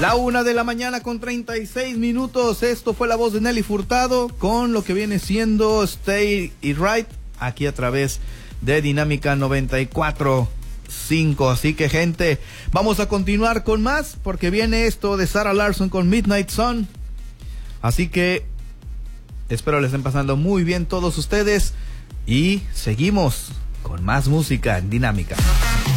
La 1:36 a.m. Esto fue la voz de Nelly Furtado con lo que viene siendo Stay It Right aquí a través de Dinámica 94.5. Así que, gente, vamos a continuar con más porque viene esto de Sarah Larsson con Midnight Sun. Así que espero les estén pasando muy bien todos ustedes y seguimos con más música en Dinámica.